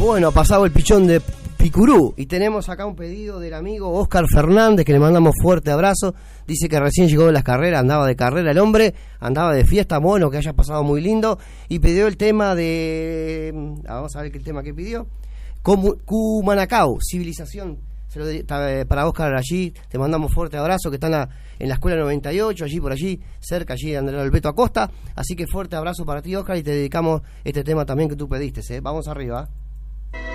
Bueno, ha pasado el pichón de Picurú y tenemos acá un pedido del amigo Oscar Fernández, que le mandamos fuerte abrazo. Dice que recién llegó de las carreras, andaba de carrera el hombre, andaba de fiesta, bueno, que haya pasado muy lindo, y pidió el tema de... vamos a ver qué tema que pidió. Cumanacao, civilización. Para Oscar allí, te mandamos fuerte abrazo, que está en la escuela 98, allí por allí, cerca allí de Andrés Alberto Acosta. Así que fuerte abrazo para ti, Oscar, y te dedicamos este tema también que tú pediste, ¿eh? Vamos arriba.